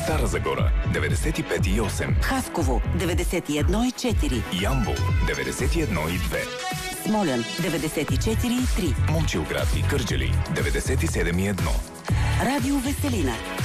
Стара Загора 95,8, Хасково 91,4, Ямбол 91,2, Смолян 94,3, Момчилград и Кърджали 97,1. Радио Веселина